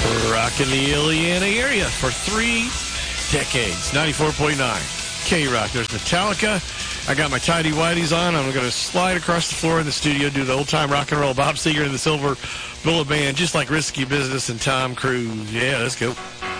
Rocking the Illiana area for 3 decades. 94.9 K-Rock. There's Metallica. I got my tidy whities on. I'm going to slide across the floor in the studio, do the old-time rock and roll Bob Seger and the Silver Bullet Band, just like Risky Business and Tom Cruise. Yeah, let's go.